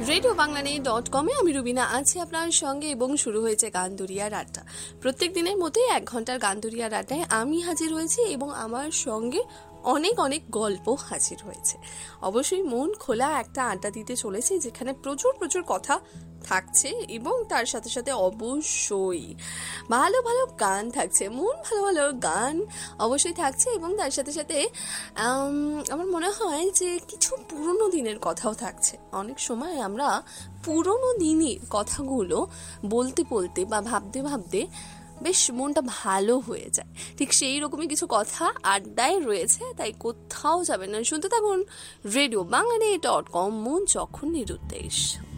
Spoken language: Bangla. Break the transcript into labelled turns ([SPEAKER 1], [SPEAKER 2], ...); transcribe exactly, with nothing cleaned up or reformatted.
[SPEAKER 1] রেডিও বাংলা নিয়ে ডট কমে আমি রুবিনা আছি আপনার সঙ্গে এবং শুরু হয়েছে গানদুরিয়ার আড্ডা। প্রত্যেক দিনের মতোই এক ঘন্টার গানদুরিয়ার আড্ডায় আমি হাজির হয়েছি এবং আমার সঙ্গে অনেক অনেক গল্প হাজির হয়েছে। অবশ্যই মন খোলা একটা আড্ডা দিতে চলেছি, যেখানে প্রচুর প্রচুর কথা থাকছে এবং তার সাথে সাথে অবশ্যই ভালো ভালো গান থাকছে, মন ভালো ভালো গান অবশ্যই থাকছে এবং তার সাথে সাথে আমার মনে হয় যে কিছু পুরনো দিনের কথাও থাকছে। অনেক সময় আমরা পুরনো দিনের কথাগুলো বলতে বলতে বা ভাবতে ভাবতে বেশ মনটা ভালো হয়ে যায়। ঠিক সেই রকমই কিছু কথা আড্ডায় রয়েছে, তাই কোথাও যাবেন না, শুনতে থাকুন রেডিও বাংলা ডট কম, মন যখন নিরুদ্দেশ।